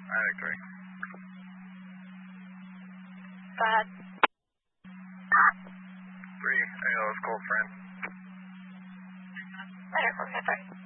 Victory. Go ahead. 3, AO is cold, friend. Later, 453.